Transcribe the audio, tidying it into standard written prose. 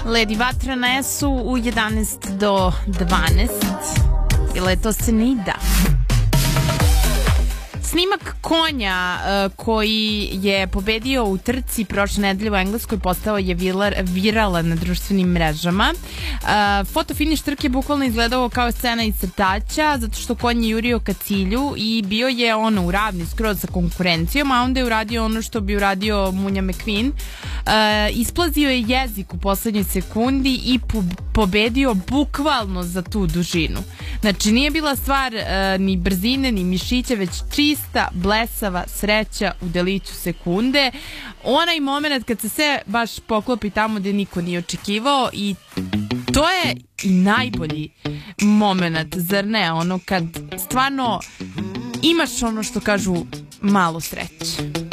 Ledi Vatra na S-u u 11 do 12. Bila je to Senida. Snimak konja koji je pobedio u trci prošle nedelje u Engleskoj postao je viralan na društvenim mrežama. Fotofiniš trke bukvalno izgledao kao scena iz crtaća, zato što konj je jurio ka cilju i bio je u ravni skroz sa konkurencijom, a onda je uradio ono što bi uradio Munja McQueen. Isplazio je jezik u poslednjoj sekundi i pobedio bukvalno za tu dužinu. Znači nije bila stvar ni brzine ni mišića, već čista blesava sreća u deliću sekunde. Onaj moment kad se sve baš poklopi tamo gde niko nije očekivao, i to je i najbolji moment, zar ne? Ono kad stvarno imaš ono što kažu malo sreće.